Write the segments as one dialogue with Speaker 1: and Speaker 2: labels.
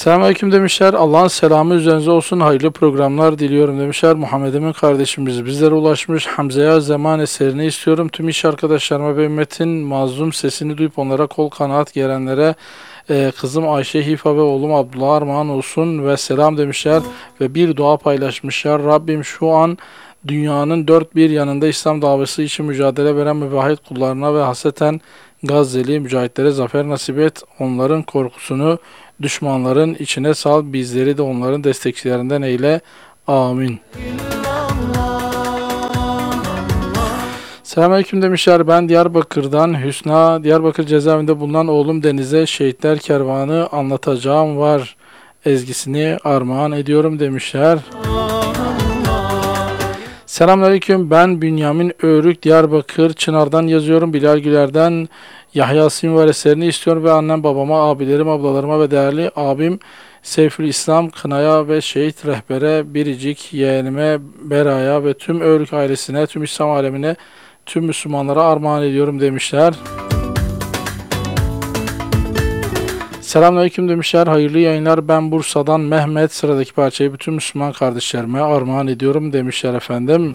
Speaker 1: Selamünaleyküm demişler. Allah'ın selamı üzerinize olsun. Hayırlı programlar diliyorum demişler. Muhammed Emin kardeşimiz bizlere ulaşmış. Hamza'ya zaman eserini istiyorum. Tüm iş arkadaşlarıma ve ümmetin mazlum sesini duyup onlara kol kanaat gelenlere kızım Ayşe Hifa ve oğlum Abdullah armağan olsun ve selam demişler. Ve bir dua paylaşmışlar. Rabbim şu an dünyanın dört bir yanında İslam davası için mücadele veren müvahhid kullarına ve hasreten Gazze'li mücahitlere zafer nasip et. Onların korkusunu düşmanların içine sal. Bizleri de onların destekçilerinden eyle. Amin. Selamünaleyküm demişler. Ben Diyarbakır'dan Hüsna. Diyarbakır cezaevinde bulunan oğlum Deniz'e şehitler kervanı anlatacağım var ezgisini armağan ediyorum demişler. Selamünaleyküm. Ben Bünyamin Öğrük Diyarbakır Çınar'dan yazıyorum. Bilal Güler'den Yahya Sim var eserini istiyorum ve annem babama, abilerim, ablalarıma ve değerli abim Seyfül İslam Kınaya ve şehit rehbere, biricik yeğenime Bera'ya ve tüm Öğrük ailesine, tüm İslam alemine, tüm Müslümanlara armağan ediyorum demişler. Selamünaleyküm demişler. Hayırlı yayınlar. Ben Bursa'dan Mehmet. Sıradaki parçayı bütün Müslüman kardeşlerime armağan ediyorum demişler efendim.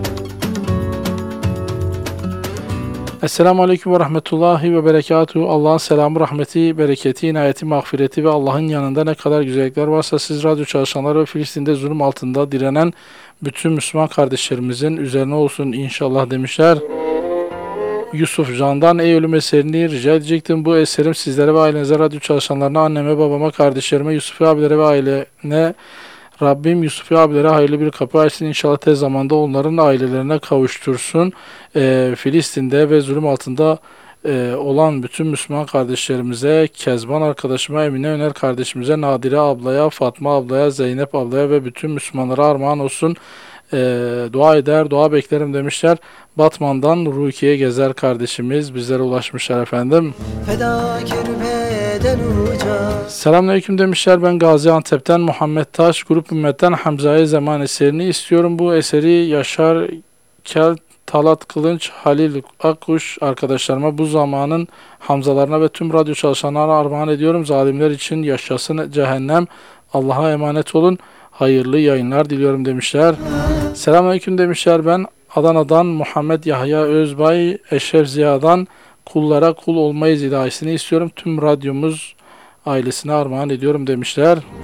Speaker 1: Esselamu Aleyküm ve Rahmetullahi ve Berekatuhu. Allah'ın selamı, rahmeti, bereketi, inayeti, mağfireti ve Allah'ın yanında ne kadar güzellikler varsa siz radyo çalışanları ve Filistin'de zulüm altında direnen bütün Müslüman kardeşlerimizin üzerine olsun inşallah demişler. Yusuf Can'dan ey ölüm eserini rica edecektim. Bu eserim sizlere ve ailenize, radyo çalışanlarına, anneme, babama, kardeşlerime, Yusufi abilere ve ailene Rabbim Yusufi abilere hayırlı bir kapı açsın. İnşallah tez zamanda onların ailelerine kavuştursun. Filistin'de ve zulüm altında olan bütün Müslüman kardeşlerimize, Kezban arkadaşıma, Emine Öner kardeşimize, Nadire ablaya, Fatma ablaya, Zeynep ablaya ve bütün Müslümanlara armağan olsun. Dua eder, dua beklerim demişler. Batman'dan Rukiye Gezer kardeşimiz bizlere ulaşmışlar efendim. Selamünaleyküm demişler. Ben Gaziantep'ten Muhammed Taş, Grup Ümmet'ten Hamza'ya zaman eserini istiyorum. Bu eseri Yaşar Kel, Talat Kılınç, Halil Akkuş arkadaşlarıma, bu zamanın Hamzalarına ve tüm radyo çalışanlarına armağan ediyorum. Zalimler için yaşasın cehennem. Allah'a emanet olun. Hayırlı yayınlar diliyorum demişler. Selamünaleyküm demişler. Ben Adana'dan Muhammed Yahya Özbay, Eşref Ziya'dan kullara kul olmayız ilahisini istiyorum. Tüm radyomuz ailesine armağan ediyorum demişler.